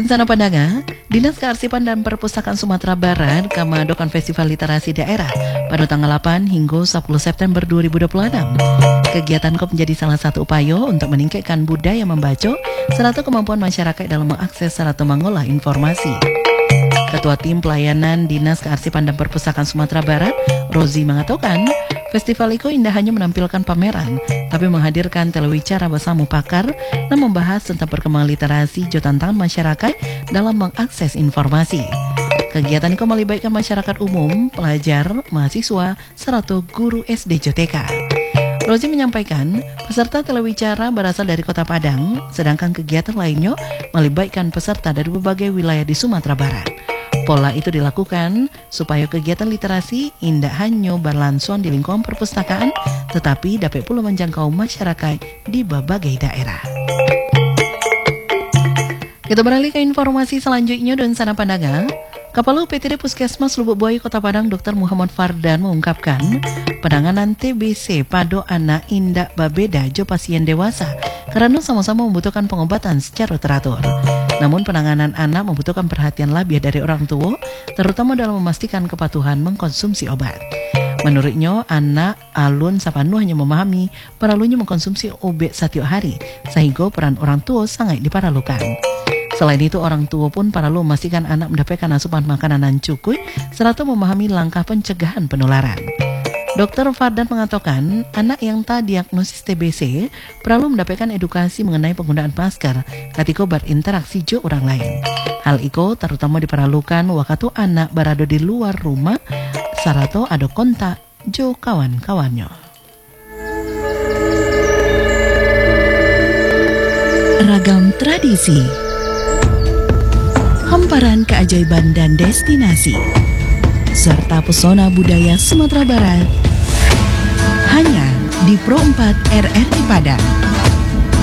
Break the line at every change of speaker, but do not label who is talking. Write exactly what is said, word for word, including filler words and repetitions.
Dan sana pandangan, Dinas Kearsipan dan Perpustakaan Sumatera Barat kamadokan Festival Literasi Daerah pada tanggal delapan hingga sepuluh September dua ribu dua puluh enam. Kegiatan K O P menjadi salah satu upaya untuk meningkatkan budaya membaca serta kemampuan masyarakat dalam mengakses serta mengolah informasi. Ketua Tim Pelayanan Dinas Kearsipan dan Perpustakaan Sumatera Barat, Rozi, mengatakan festival itu indah hanya menampilkan pameran, tapi menghadirkan telewicara bersama pakar dan membahas tentang perkembangan literasi dan tantangan masyarakat dalam mengakses informasi. Kegiatan itu melibatkan masyarakat umum, pelajar, mahasiswa, serta guru S D J T K. Rozi menyampaikan, peserta telewicara berasal dari Kota Padang, sedangkan kegiatan lainnya melibatkan peserta dari berbagai wilayah di Sumatera Barat. Pola itu dilakukan supaya kegiatan literasi tidak hanya berlangsung di lingkungan perpustakaan, tetapi dapat pula menjangkau masyarakat di berbagai daerah. Kita beralih ke informasi selanjutnya dan sana pandangan. Kepala U P T D Puskesmas Lubuk Buaya Kota Padang Dokter Muhammad Fardan mengungkapkan penanganan T B C pada anak indak babeda jo pasien dewasa karena sama-sama membutuhkan pengobatan secara teratur. Namun penanganan anak membutuhkan perhatian lebih dari orang tua, terutama dalam memastikan kepatuhan mengkonsumsi obat. Menurutnya, anak alun sapanuhnya memahami perlunya mengkonsumsi obat setiap hari, sehingga peran orang tua sangat diperlukan. Selain itu, orang tua pun perlu memastikan anak mendapatkan asupan makanan yang cukup, serta memahami langkah pencegahan penularan. Dokter Fardan mengatakan, anak yang tak diagnosis T B C perlu mendapatkan edukasi mengenai penggunaan masker ketika berinteraksi jo orang lain. Hal itu terutama diperlukan waktu anak berada di luar rumah, serta ada kontak jo kawan-kawannya.
Ragam tradisi, hamparan keajaiban dan destinasi, serta pesona budaya Sumatera Barat hanya di Pro empat R R I Padang.